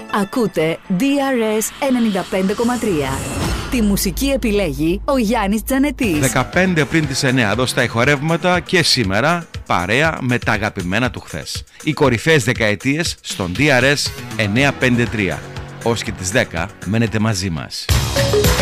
Ακούτε DRS 95,3. Τη μουσική επιλέγει ο Γιάννης Τζανετής. 15 πριν τις 9, εδώ στα ηχορεύματα και σήμερα παρέα με τα αγαπημένα του χθες. Οι κορυφαίες δεκαετίες στον DRS 953. Ως και τις 10 μένετε μαζί μας.